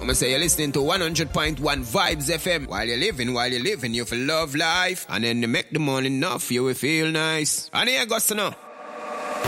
I'ma say you're listening to 100.1 Vibes FM. While you're living, you feel love life. And then you make the money enough, you will feel nice. And here goes to know.